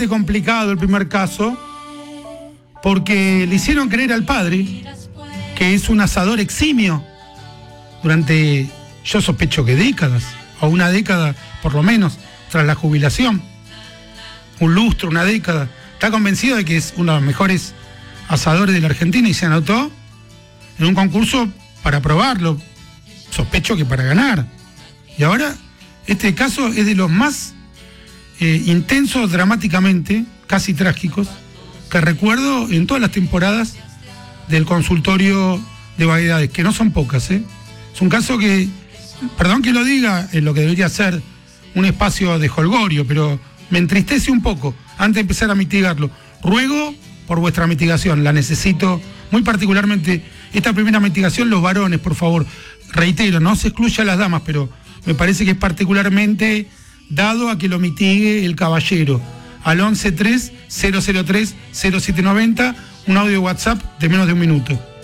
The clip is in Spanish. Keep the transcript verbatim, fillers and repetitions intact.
bastante complicado el primer caso, porque le hicieron creer al padre que es un asador eximio durante, yo sospecho que décadas, o una década por lo menos, tras la jubilación. Un lustro, una década. Está convencido de que es uno de los mejores asadores de la Argentina y se anotó en un concurso para probarlo. Sospecho que para ganar. Y ahora, este caso es de los más eh, intensos dramáticamente, casi trágicos, que recuerdo en todas las temporadas del consultorio de vaguedades, que no son pocas, ¿eh? Es un caso que, perdón que lo diga, en lo que debería ser un espacio de jolgorio, pero me entristece un poco antes de empezar a mitigarlo. Ruego por vuestra mitigación, la necesito muy particularmente. Esta primera mitigación, los varones, por favor, reitero, no se excluya a las damas, pero me parece que es particularmente dado a que lo mitigue el caballero. Al once tres cero cero tres cero siete noventa, un audio WhatsApp de menos de un minuto.